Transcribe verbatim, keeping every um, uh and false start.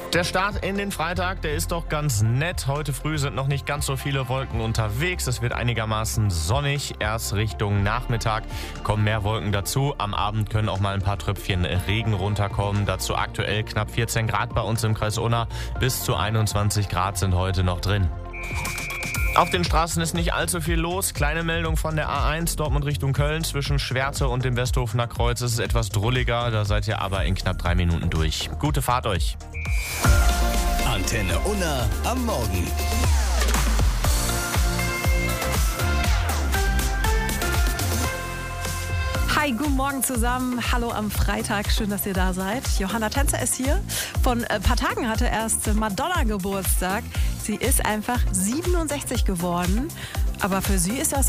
Der Start in den Freitag, der ist doch ganz nett. Heute früh sind noch nicht ganz so viele Wolken unterwegs. Es wird einigermaßen sonnig. Erst Richtung Nachmittag kommen mehr Wolken dazu. Am Abend können auch mal ein paar Tröpfchen Regen runterkommen. Dazu aktuell knapp vierzehn Grad bei uns im Kreis Unna. Bis zu einundzwanzig Grad sind heute noch drin. Auf den Straßen ist nicht allzu viel los. Kleine Meldung von der A eins Dortmund Richtung Köln. Zwischen Schwerte und dem Westhofener Kreuz ist es etwas drulliger. Da seid ihr aber in knapp drei Minuten durch. Gute Fahrt euch. Antenne Unna am Morgen. Hi, guten Morgen zusammen. Hallo am Freitag. Schön, dass ihr da seid. Johanna Tänzer ist hier. Von ein paar Tagen hatte erst Madonna Geburtstag. Sie ist einfach siebenundsechzig geworden. Aber für sie ist das